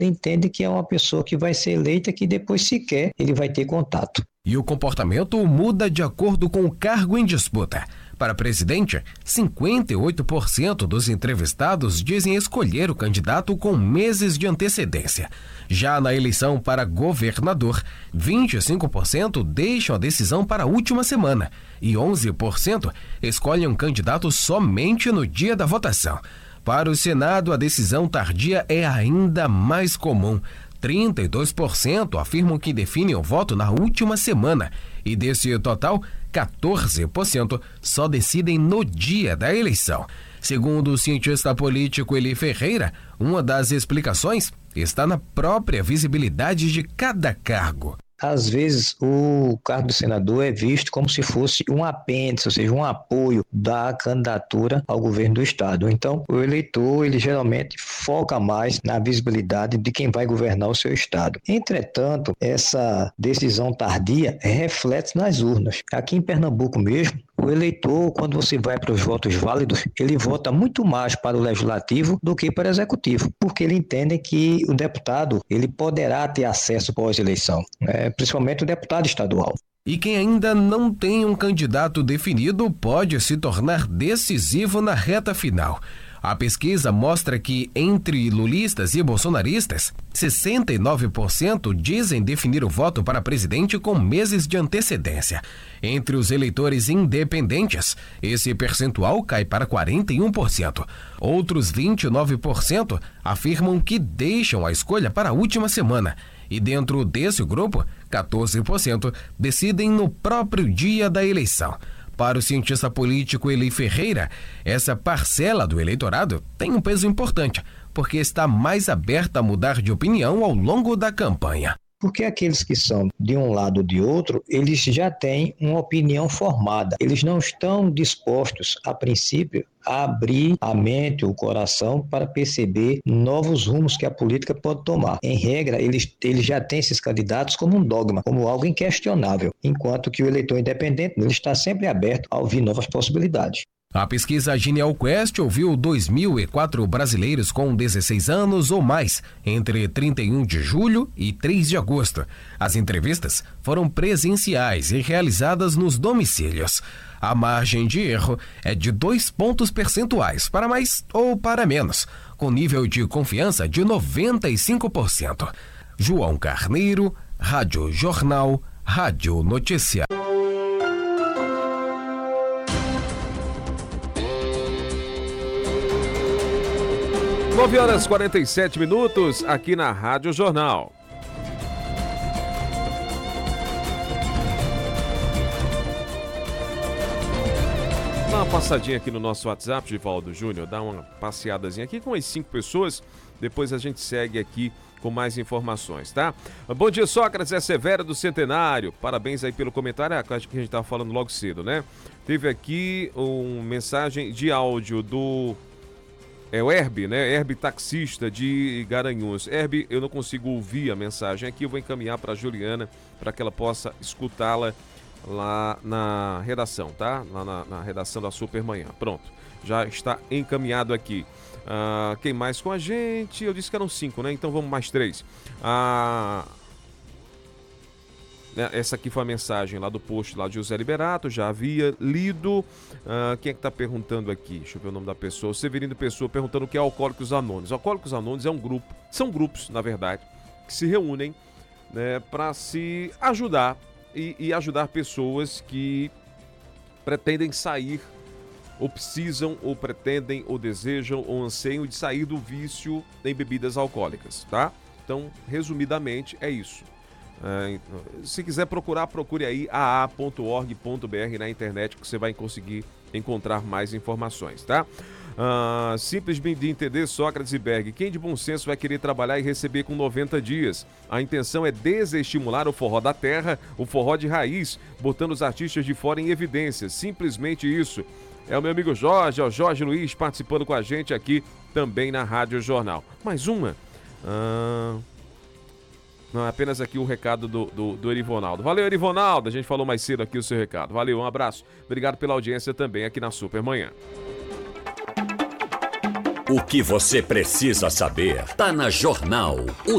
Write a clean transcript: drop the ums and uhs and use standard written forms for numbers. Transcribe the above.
entende que é uma pessoa que vai ser eleita, que depois sequer ele vai ter contato. E o comportamento muda de acordo com o cargo em disputa. Para presidente, 58% dos entrevistados dizem escolher o candidato com meses de antecedência. Já na eleição para governador, 25% deixam a decisão para a última semana e 11% escolhem um candidato somente no dia da votação. Para o Senado, a decisão tardia é ainda mais comum. 32% afirmam que definem o voto na última semana e desse total, 14% só decidem no dia da eleição. Segundo o cientista político Eli Ferreira, uma das explicações está na própria visibilidade de cada cargo. Às vezes, o cargo do senador é visto como se fosse um apêndice, ou seja, um apoio da candidatura ao governo do estado. Então, o eleitor, ele geralmente foca mais na visibilidade de quem vai governar o seu estado. Entretanto, essa decisão tardia reflete nas urnas. Aqui em Pernambuco mesmo, o eleitor, quando você vai para os votos válidos, ele vota muito mais para o legislativo do que para o executivo, porque ele entende que o deputado ele poderá ter acesso pós-eleição, principalmente o deputado estadual. E quem ainda não tem um candidato definido pode se tornar decisivo na reta final. A pesquisa mostra que, entre lulistas e bolsonaristas, 69% dizem definir o voto para presidente com meses de antecedência. Entre os eleitores independentes, esse percentual cai para 41%. Outros 29% afirmam que deixam a escolha para a última semana. E dentro desse grupo, 14% decidem no próprio dia da eleição. Para o cientista político Eli Ferreira, essa parcela do eleitorado tem um peso importante, porque está mais aberta a mudar de opinião ao longo da campanha. Porque aqueles que são de um lado ou de outro, eles já têm uma opinião formada. Eles não estão dispostos, a princípio, a abrir a mente, o coração, para perceber novos rumos que a política pode tomar. Em regra, eles já têm esses candidatos como um dogma, como algo inquestionável, enquanto que o eleitor independente ele está sempre aberto a ouvir novas possibilidades. A pesquisa Genial Quest ouviu 2.004 brasileiros com 16 anos ou mais, entre 31 de julho e 3 de agosto. As entrevistas foram presenciais e realizadas nos domicílios. A margem de erro é de 2 pontos percentuais, para mais ou para menos, com nível de confiança de 95%. João Carneiro, Rádio Jornal, Rádio Notícia. 9h47 aqui na Rádio Jornal. Dá uma passadinha aqui no nosso WhatsApp, Givaldo Júnior, dá uma passeadazinha aqui com as 5 pessoas, depois a gente segue aqui com mais informações, tá? Bom dia, Sócrates, é Severo do Centenário, parabéns aí pelo comentário, acho que a gente estava falando logo cedo, né? Teve aqui uma mensagem de áudio do... É o Herbe, né? Herbe taxista de Garanhuns. Herbe, eu não consigo ouvir a mensagem aqui, eu vou encaminhar para a Juliana para que ela possa escutá-la lá na redação, tá? Lá na redação da Supermanhã. Pronto, já está encaminhado aqui. Quem mais com a gente? Eu disse que eram 5, né? Então vamos mais 3. Essa aqui foi a mensagem lá do post lá de José Liberato, já havia lido. Quem é que está perguntando aqui? Deixa eu ver o nome da pessoa. Severino Pessoa perguntando o que é Alcoólicos Anônimos. Alcoólicos Anônimos é um grupo, são grupos, na verdade, que se reúnem, né, para se ajudar e ajudar pessoas que pretendem sair, ou precisam, ou pretendem, ou desejam, ou anseiam de sair do vício em bebidas alcoólicas, tá? Então, resumidamente, é isso. Se quiser procurar, procure aí aa.org.br na internet que você vai conseguir encontrar mais informações, tá? Simples bem de entender, Sócrates e Berg. Quem de bom senso vai querer trabalhar e receber com 90 dias? A intenção é desestimular o forró da terra, o forró de raiz, botando os artistas de fora em evidência. Simplesmente isso. É o meu amigo Jorge, o Jorge Luiz, participando com a gente aqui também na Rádio Jornal. Mais uma. Não, apenas aqui o recado do Erivonaldo. Valeu, Erivonaldo. A gente falou mais cedo aqui o seu recado. Valeu, um abraço. Obrigado pela audiência também aqui na Supermanhã. O que você precisa saber tá na Jornal. O